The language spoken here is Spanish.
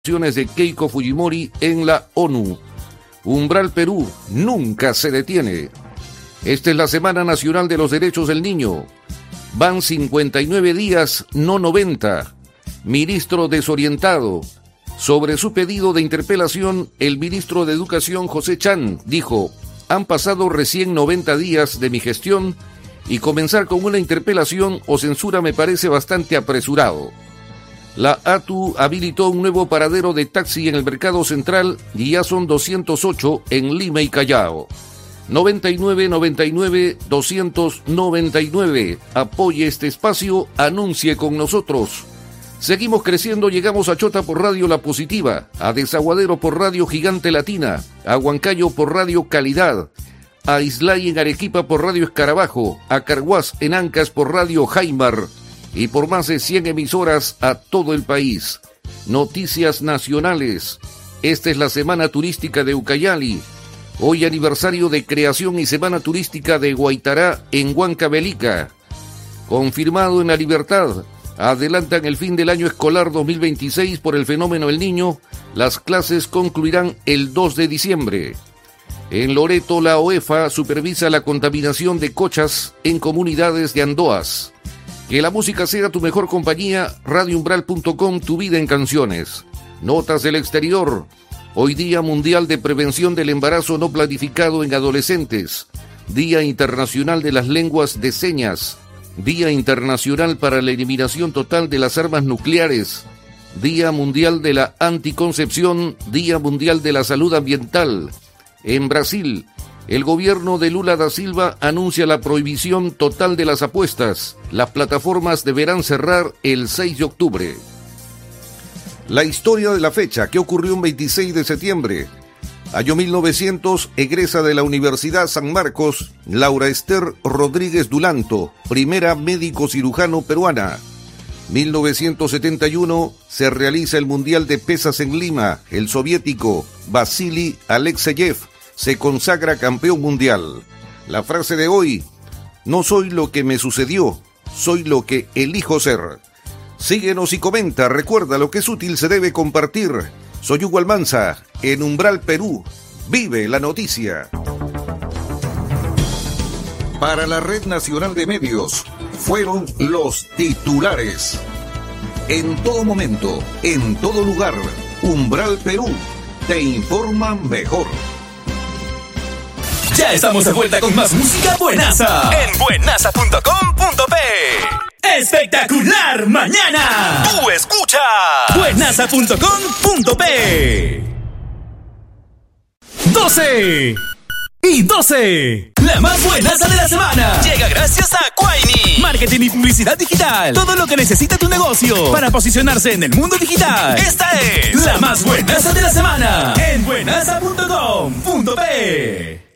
de Keiko Fujimori en la ONU. Umbral Perú nunca se detiene. Esta es la Semana Nacional de los Derechos del Niño. Van 59 días, no 90. Ministro desorientado. Sobre su pedido de interpelación, el ministro de Educación, José Chan, dijo: han pasado recién 90 días de mi gestión y comenzar con una interpelación o censura me parece bastante apresurado. La ATU habilitó un nuevo paradero de taxi en el Mercado Central y ya son 208 en Lima y Callao. 9999-299. Apoye este espacio, anuncie con nosotros. Seguimos creciendo, llegamos a Chota por Radio La Positiva, a Desaguadero por Radio Gigante Latina, a Huancayo por Radio Calidad, a Islay en Arequipa por Radio Escarabajo, a Carhuaz en Ancas por Radio Jaimar, y por más de 100 emisoras a todo el país. Noticias nacionales. Esta es la Semana Turística de Ucayali. Hoy aniversario de creación y Semana Turística de Guaitará en Huancavelica. Confirmado en La Libertad. Adelantan el fin del año escolar 2026 por el fenómeno El Niño. Las clases concluirán el 2 de diciembre. En Loreto, la OEFA supervisa la contaminación de cochas en comunidades de Andoas. Que la música sea tu mejor compañía. RadioUmbral.com, tu vida en canciones. Notas del exterior. Hoy Día Mundial de Prevención del Embarazo No Planificado en Adolescentes. Día Internacional de las Lenguas de Señas. Día Internacional para la Eliminación Total de las Armas Nucleares. Día Mundial de la Anticoncepción. Día Mundial de la Salud Ambiental. En Brasil, el gobierno de Lula da Silva anuncia la prohibición total de las apuestas. Las plataformas deberán cerrar el 6 de octubre. La historia de la fecha, ¿qué ocurrió un 26 de septiembre? Año 1900, egresa de la Universidad San Marcos, Laura Esther Rodríguez Dulanto, primera médico cirujano peruana. 1971, se realiza el Mundial de Pesas en Lima. El soviético Vasily Alekseyev se consagra campeón mundial. La frase de hoy: no soy lo que me sucedió, soy lo que elijo ser. Síguenos y comenta, recuerda, lo que es útil se debe compartir. Soy Hugo Almanza, en Umbral Perú. Vive la noticia. Para la Red Nacional de Medios, fueron los titulares. En todo momento, en todo lugar, Umbral Perú te informa mejor. Ya estamos de vuelta con más música buenaza en buenaza.com.p. ¡Espectacular mañana! ¡Tú escuchas! buenaza.com.p. 12 y 12. La más buenaza de la semana llega gracias a Quaini. Marketing y publicidad digital. Todo lo que necesita tu negocio para posicionarse en el mundo digital. Esta es la más buenaza de la semana en buenaza.com.p.